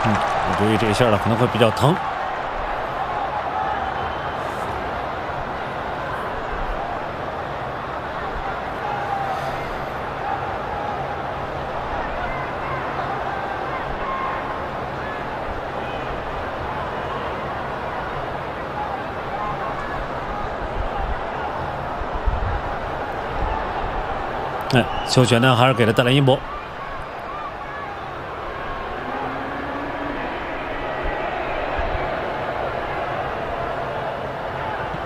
我注意这一下了，可能会比较疼。邱全呢还是给他带来一波。